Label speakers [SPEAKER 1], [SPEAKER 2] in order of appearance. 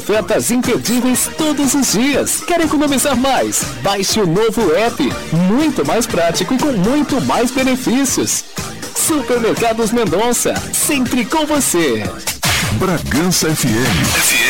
[SPEAKER 1] Ofertas imperdíveis todos os dias. Quer economizar mais? Baixe o novo app. Muito mais prático e com muito mais benefícios. Supermercados Mendonça. Sempre com você.
[SPEAKER 2] Bragança FM.